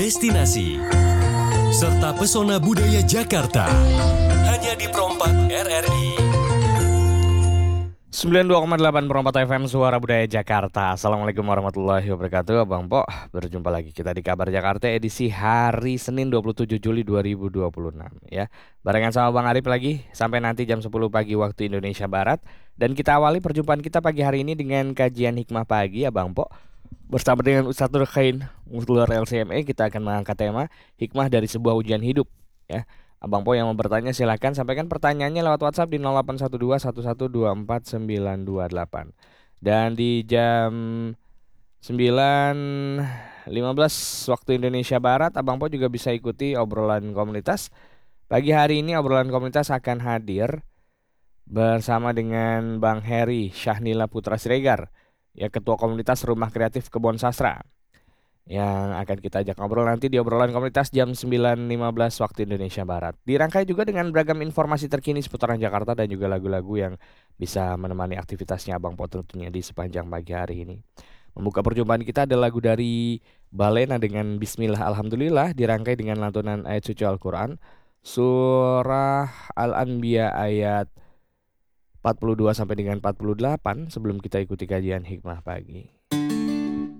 destinasi, serta pesona budaya Jakarta. Hanya di Perompak RRI. 92,8 Perompak FM Suara Budaya Jakarta. Assalamualaikum warahmatullahi wabarakatuh. Abang Po, berjumpa lagi kita di Kabar Jakarta edisi hari Senin 27 Juli 2026 ya. Barengan sama Bang Arif lagi sampai nanti jam 10 pagi waktu Indonesia Barat. Dan kita awali perjumpaan kita pagi hari ini dengan kajian hikmah pagi ya Bang Po. Bersama dengan Ustadz Nurkhain Mutluar LCME, kita akan mengangkat tema hikmah dari sebuah ujian hidup ya. Abang Po yang mau bertanya silakan sampaikan pertanyaannya lewat WhatsApp di 0812 1124 928. Dan di jam 9.15 waktu Indonesia Barat, Abang Po juga bisa ikuti obrolan komunitas. Pagi hari ini obrolan komunitas akan hadir bersama dengan Bang Heri Syahnila Putra Siregar, ya, Ketua Komunitas Rumah Kreatif Kebon Sastra, yang akan kita ajak ngobrol nanti di obrolan komunitas jam 9.15 waktu Indonesia Barat. Dirangkai juga dengan beragam informasi terkini seputaran Jakarta dan juga lagu-lagu yang bisa menemani aktivitasnya Abang Po tentunya di sepanjang pagi hari ini. Membuka perjumpaan kita ada lagu dari Balena dengan Bismillah Alhamdulillah, dirangkai dengan lantunan ayat suci Al-Quran Surah Al-Anbiya ayat 42 sampai dengan 48 sebelum kita ikuti kajian hikmah pagi.